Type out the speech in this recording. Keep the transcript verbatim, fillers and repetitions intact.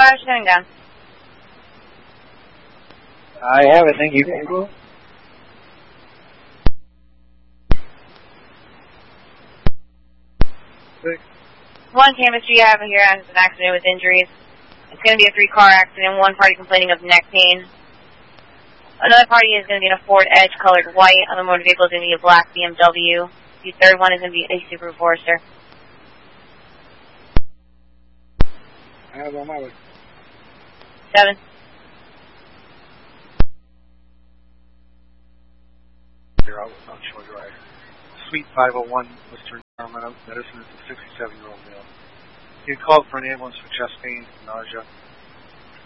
five is coming down. I have it, thank you. One canvas G I have here has an accident with injuries. It's going to be a three-car accident, one party complaining of neck pain. Another party is going to be in a Ford Edge colored white. Other motor vehicle is going to be a black B M W. The third one is going to be a Subaru Forester. I have on my way. Seven. You're out on Shore Drive. Suite five oh one, Mister Environmental Medicine is a sixty-seven-year-old male. He had called for an ambulance for chest pain, nausea,